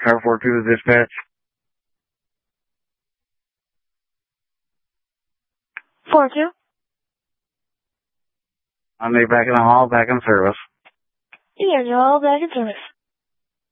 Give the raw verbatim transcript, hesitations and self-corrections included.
Car four two to dispatch. four two. I'm back in the hall, back in service. Yeah, you're all back in service.